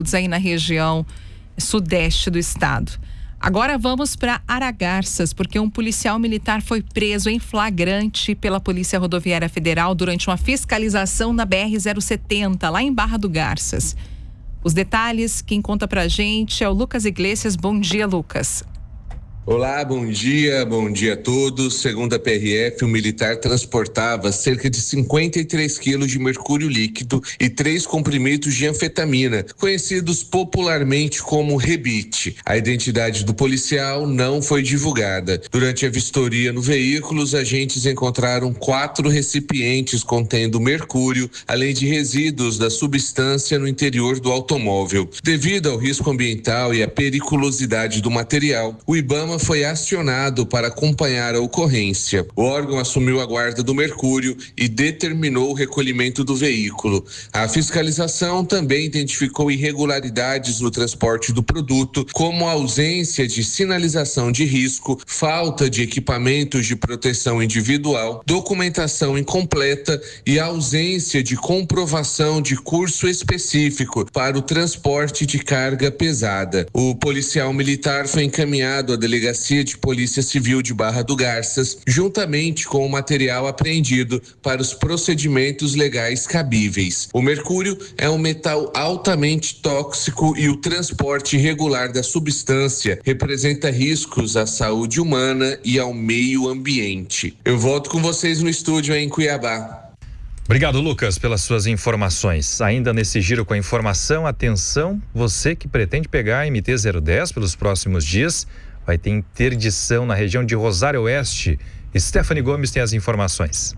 aí na região sudeste do estado. Agora vamos para Aragarças, porque um policial militar foi preso em flagrante pela Polícia Rodoviária Federal durante uma fiscalização na BR-070, lá em Barra do Garças. Os detalhes, quem conta pra gente é o Lucas Iglesias. Bom dia, Lucas. Olá, bom dia a todos. Segundo a PRF, o militar transportava cerca de 53 quilos de mercúrio líquido e 3 comprimidos de anfetamina, conhecidos popularmente como rebite. A identidade do policial não foi divulgada. Durante a vistoria no veículo, os agentes encontraram 4 recipientes contendo mercúrio, além de resíduos da substância no interior do automóvel. Devido ao risco ambiental e à periculosidade do material, o IBAMA foi acionado para acompanhar a ocorrência. O órgão assumiu a guarda do mercúrio e determinou o recolhimento do veículo. A fiscalização também identificou irregularidades no transporte do produto, como a ausência de sinalização de risco, falta de equipamentos de proteção individual, documentação incompleta e ausência de comprovação de curso específico para o transporte de carga pesada. O policial militar foi encaminhado à Delegacia de Polícia Civil de Barra do Garças, juntamente com o material apreendido para os procedimentos legais cabíveis. O mercúrio é um metal altamente tóxico e o transporte irregular da substância representa riscos à saúde humana e ao meio ambiente. Eu volto com vocês no estúdio em Cuiabá. Obrigado, Lucas, pelas suas informações. Ainda nesse giro com a informação, atenção, você que pretende pegar a MT-010 pelos próximos dias, vai ter interdição na região de Rosário Oeste. Stephanie Gomes tem as informações.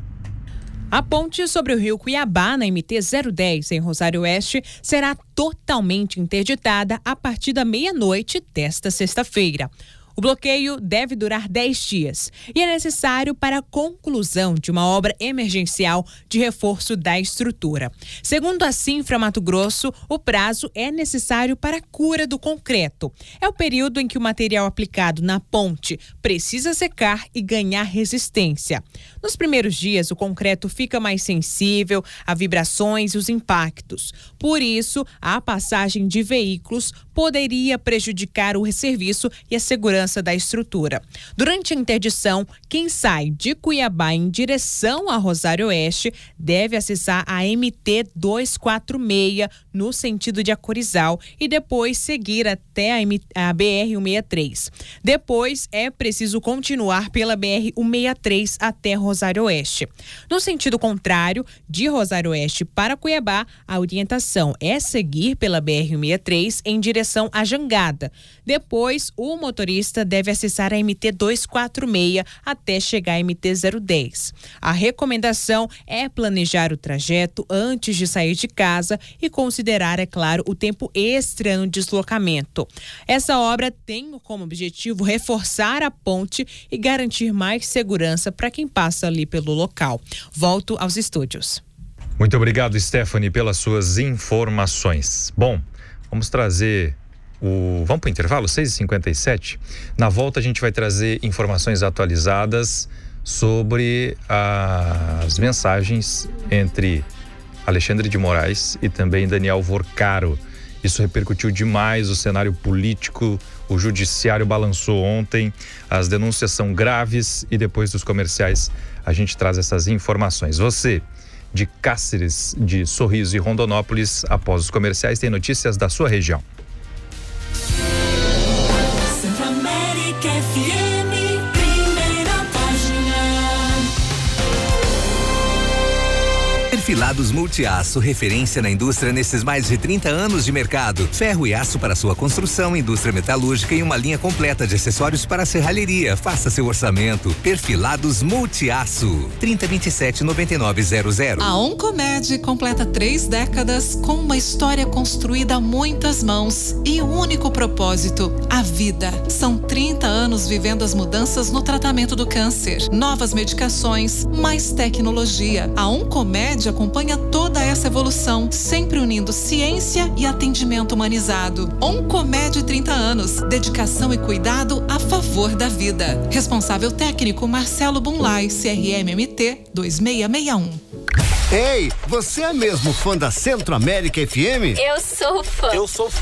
A ponte sobre o rio Cuiabá, na MT-010, em Rosário Oeste, será totalmente interditada a partir da meia-noite desta sexta-feira. O bloqueio deve durar 10 dias e é necessário para a conclusão de uma obra emergencial de reforço da estrutura. Segundo a Cinfra Mato Grosso, o prazo é necessário para a cura do concreto. É o período em que o material aplicado na ponte precisa secar e ganhar resistência. Nos primeiros dias, o concreto fica mais sensível a vibrações e os impactos. Por isso, a passagem de veículos poderia prejudicar o serviço e a segurança da estrutura. Durante a interdição, quem sai de Cuiabá em direção a Rosário Oeste deve acessar a MT-246 no sentido de Acorizal e depois seguir até a BR-163. Depois é preciso continuar pela BR-163 até Rosário Oeste. No sentido contrário, de Rosário Oeste para Cuiabá, a orientação é seguir pela BR-163 em direção à Jangada. Depois, o motorista deve acessar a MT-246 até chegar a MT-010. A recomendação é planejar o trajeto antes de sair de casa e considerar, é claro, o tempo extra no deslocamento. Essa obra tem como objetivo reforçar a ponte e garantir mais segurança para quem passa ali pelo local. Volto aos estúdios. Muito obrigado, Stephanie, pelas suas informações. Bom, vamos trazer vamos para o intervalo, 6h57. Na volta a gente vai trazer informações atualizadas sobre as mensagens entre Alexandre de Moraes e também Daniel Vorcaro. Isso repercutiu demais o cenário político, o judiciário balançou ontem, as denúncias são graves e depois dos comerciais a gente traz essas informações. Você de Cáceres, de Sorriso e Rondonópolis, após os comerciais, tem notícias da sua região. Perfilados Multiaço, referência na indústria nesses mais de 30 anos de mercado. Ferro e aço para sua construção, indústria metalúrgica e uma linha completa de acessórios para a serralheria. Faça seu orçamento. Perfilados Multiaço. 3027-9900. A Oncomed completa 3 décadas com uma história construída a muitas mãos e um único propósito: a vida. São 30 anos vivendo as mudanças no tratamento do câncer. Novas medicações, mais tecnologia. A Oncomed acompanha toda essa evolução, sempre unindo ciência e atendimento humanizado. Oncomed 30 anos, dedicação e cuidado a favor da vida. Responsável técnico Marcelo Bunlai, CRM MT 2661. Ei, você é mesmo fã da Centro América FM? Eu sou fã.